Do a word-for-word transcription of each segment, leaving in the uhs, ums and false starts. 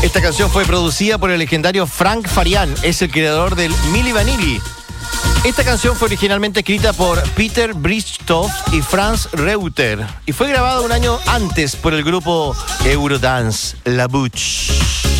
Esta canción fue producida por el legendario Frank Farian, es el creador del Milli Vanilli. Esta canción fue originalmente escrita por Peter Bristow y Franz Reuter y fue grabada un año antes por el grupo Eurodance La Bouche.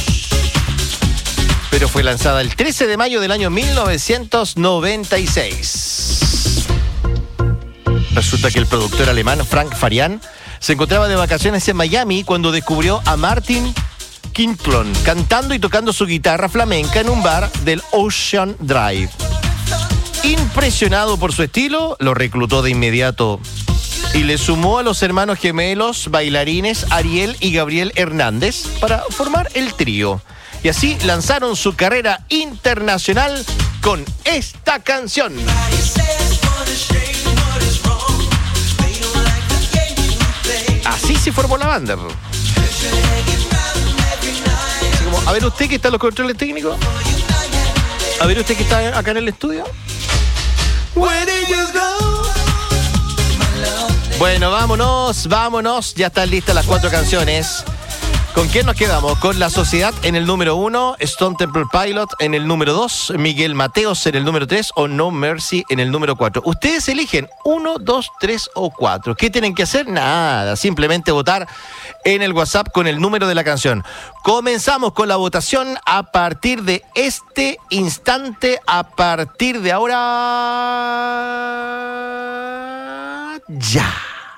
Pero fue lanzada el trece de mayo del año mil novecientos noventa y seis. Resulta que el productor alemán Frank Farian se encontraba de vacaciones en Miami cuando descubrió a Martin Kinklon cantando y tocando su guitarra flamenca en un bar del Ocean Drive. Impresionado por su estilo, lo reclutó de inmediato y le sumó a los hermanos gemelos bailarines Ariel y Gabriel Hernández para formar el trío. Y así lanzaron su carrera internacional con esta canción. Así se formó la banda. Así como, a ver usted que está en los controles técnicos. A ver usted que está acá en el estudio. Bueno, vámonos, vámonos. Ya están listas las cuatro canciones. ¿Con quién nos quedamos? Con La Sociedad en el número uno, Stone Temple Pilot en el número dos, Miguel Mateos en el número tres o No Mercy en el número cuatro. Ustedes eligen uno, dos, tres o cuatro. ¿Qué tienen que hacer? Nada, simplemente votar en el WhatsApp con el número de la canción. Comenzamos con la votación a partir de este instante, a partir de ahora... Ya.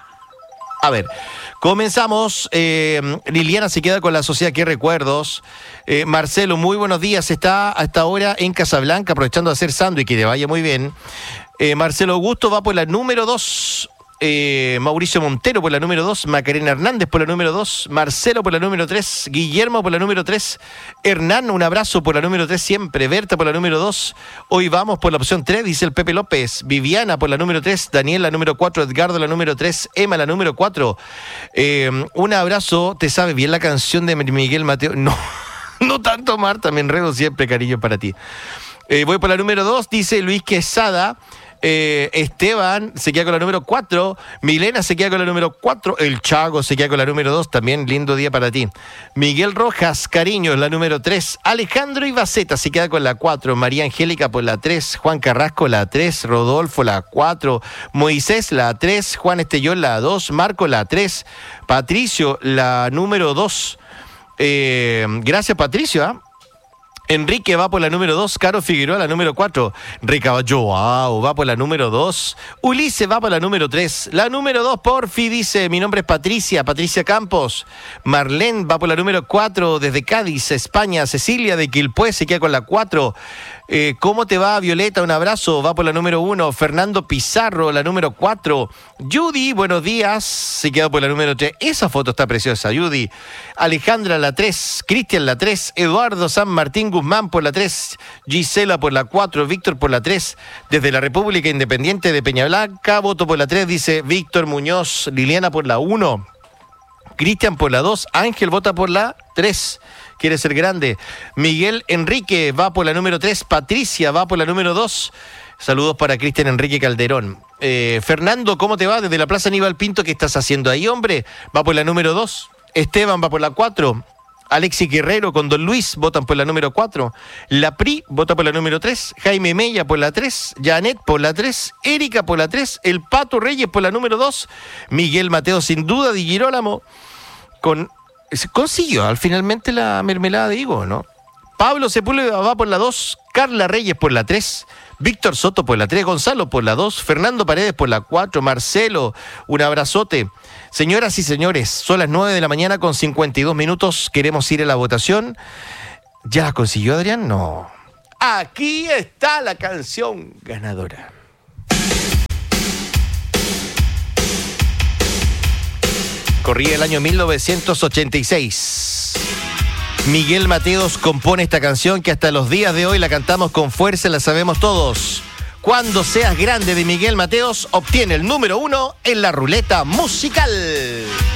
A ver... Comenzamos, eh, Liliana se queda con La Sociedad, qué recuerdos. Eh, Marcelo, muy buenos días, está hasta ahora en Casablanca aprovechando de hacer sándwich, que le vaya muy bien. Eh, Marcelo Augusto va por la número dos, eh, Mauricio Montero por la número dos, Macarena Hernández por la número dos, Marcelo por la número tres, Guillermo por la número tres, Hernán, un abrazo por la número tres siempre, Berta por la número dos, hoy vamos por la opción tres, dice el Pepe López, Viviana por la número tres, Daniel la número cuatro, Edgardo la número tres, Emma la número cuatro, eh, un abrazo, ¿te sabes bien la canción de Miguel Mateo? No, no tanto Marta, me enredo siempre, cariño para ti. Eh, voy por la número dos, dice Luis Quesada. Eh, Esteban se queda con la número cuatro, Milena se queda con la número cuatro, el Chago se queda con la número dos, también lindo día para ti. Miguel Rojas, cariño, la número tres, Alejandro Ibaceta se queda con la cuatro, María Angélica por la tres, Juan Carrasco la tres, Rodolfo la cuatro, Moisés la tres, Juan Estellón la dos, Marco la tres, Patricio la número dos. Eh, gracias Patricio, ¿ah? ¿eh? Enrique va por la número dos, Caro Figueroa la número cuatro, Ricaballo wow, va por la número dos, Ulises va por la número tres, la número dos, Porfi dice, mi nombre es Patricia, Patricia Campos, Marlene va por la número cuatro, desde Cádiz, España, Cecilia de Quilpué se queda con la cuatro, eh, ¿cómo te va Violeta? Un abrazo, va por la número uno, Fernando Pizarro, la número cuatro, Judy, buenos días, se queda por la número tres, esa foto está preciosa, Judy, Alejandra la tres, Cristian la tres, Eduardo San Martín Guzmán por la tres, Gisela por la cuatro, Víctor por la tres, desde la República Independiente de Peñablanca, voto por la tres, dice Víctor Muñoz, Liliana por la uno, Cristian por la dos, Ángel vota por la tres, quiere ser grande, Miguel Enrique va por la número tres, Patricia va por la número dos, saludos para Cristian Enrique Calderón. Eh, Fernando, ¿cómo te va? Desde la Plaza Aníbal Pinto, ¿qué estás haciendo ahí, hombre? Va por la número dos, Esteban va por la cuatro, Alexis Guerrero con Don Luis votan por la número cuatro, La Pri vota por la número tres, Jaime Mella por la tres, Janet por la tres, Erika por la tres, El Pato Reyes por la número dos, Miguel Mateo sin duda Di Girolamo con consiguió al finalmente la mermelada de higo, ¿no? Pablo Sepúlveda va por la dos, Carla Reyes por la tres, Víctor Soto por la tres, Gonzalo por la dos, Fernando Paredes por la cuatro, Marcelo, un abrazote. Señoras y señores, son las nueve de la mañana con cincuenta y dos minutos, queremos ir a la votación. ¿Ya la consiguió Adrián? No. Aquí está la canción ganadora. Corría el año mil novecientos ochenta y seis. Miguel Mateos compone esta canción que hasta los días de hoy la cantamos con fuerza, la sabemos todos. Cuando seas grande de Miguel Mateos obtiene el número uno en la ruleta musical.